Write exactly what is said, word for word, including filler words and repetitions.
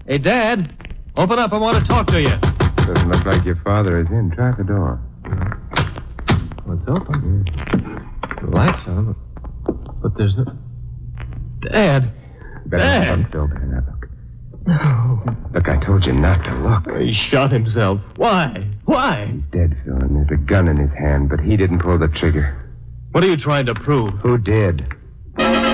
Hey, Dad. Open up. I want to talk to you. Doesn't look like your father is in. Try the door. Well, it's open. The light's on, but there's no... Dad. Better Dad. look, Phil. Better not look. No. Look, I told you not to look. He shot himself. Why? Why? He's dead, Phil, and there's a gun in his hand, but he didn't pull the trigger. What are you trying to prove? Who did?